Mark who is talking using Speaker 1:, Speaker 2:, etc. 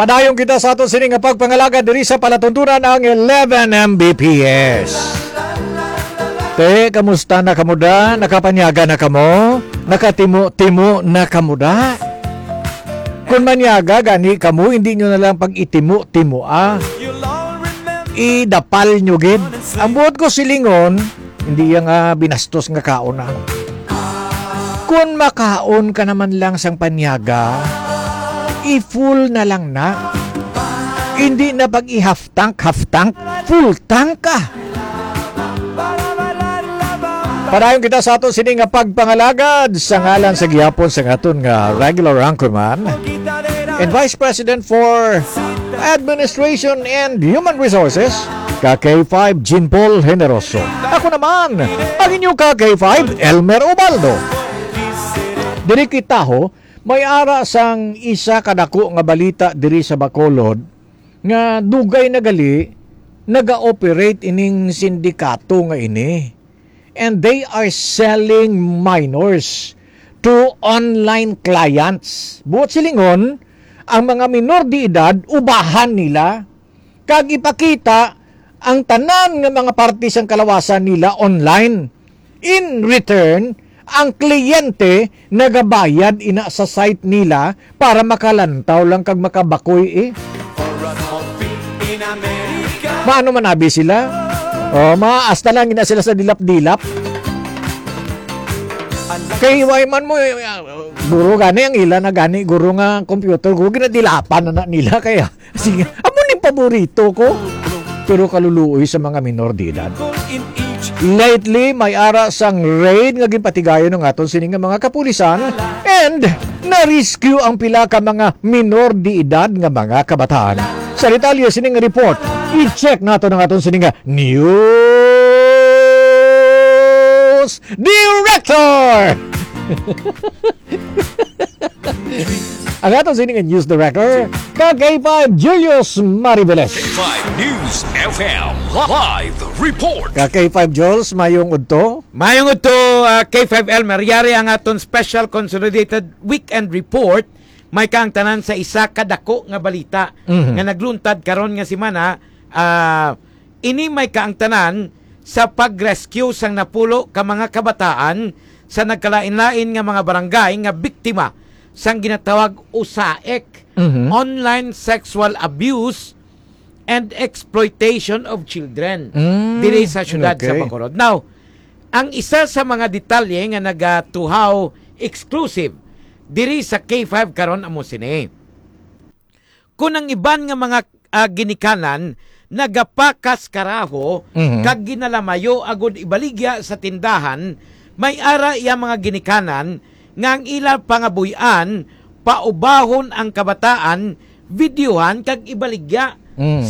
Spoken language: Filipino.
Speaker 1: Padayon kita sa ato sining nga pagpangalaga diri sa palatuntunan ang 11 Mbps. Te, kamusta na kamuda? Nakapanyaga na kamo? Nakatimo-timo na kamuda? Kung manyaga gani kamo, hindi nyo na lang pag-itimo-timo idapal nyo gid. Ang buot ko silingon, hindi yung binastos nga kaon na. Kung makaon ka naman lang sang panyaga, i-full na lang na. Hindi na pag i-half tank, full tank ka. Padayon kita sa ato sining nga pagpangalagad sa ngalan sa gihapon sa aton nga regular anchorman and Vice President for Administration and Human Resources, KK5 Jean Paul Generoso. Ako naman, ang inyong KK5 Elmer Ubaldo. Diri kita ho, may ara sang isa kadako nga balita diri sa Bacolod nga dugay na gali naga-operate ining sindikato nga ini. And they are selling minors to online clients. Buot silingon, ang mga minor de edad, ubahan nila, kag ipakita ang tanan ng mga partis ang kalawasan nila online. In return, ang kliyente nagabayad ina sa site nila para makalantaw lang kag makabakoy Maano manabi sila? Maasta lang ina sila sa dilap-dilap. Kay man mo guro gani ang ila na gani guro nga computer guro ginadilapan na nila kaya sige amo ni paborito ko pero kaluluoy sa mga minor de edad. Lately may ara sang raid nga ginpatigayon ng aton sining nga mga kapulisan and na-rescue ang pila ka mga minor de edad nga mga kabataan. Sa detalye sining report, i-check nato ng aton sining nga News Director. Ang aton sining News Director, KK5 Julius Maribeles.
Speaker 2: KK5 News FM Live Report.
Speaker 1: KK5 Jules, mayong udto.
Speaker 3: Mayong udto, K5 Elmer. Yari ang aton Special Consolidated Weekend Report. May kaang tanan sa isa kadako nga balita nga nagluntad karon nga semana. Ini may kaang tanan sa pag-rescue sang napulo ka mga kabataan sa nagkalain-lain nga mga barangay nga biktima sang ginatawag USAEC, Online Sexual Abuse and Exploitation of Children diri sa syudad sa Bacolod. Now, ang isa sa mga detalye nga nagatuhaw exclusive diri sa K5 karon amo sini. Kung ang iban nga mga ginikanan nagapakas karaho kag ginalamayo agud ibaligya sa tindahan, may ara iya mga ginikanan nga ang ila pangabuyan paubahon ang kabataan, videohan kag ibaligya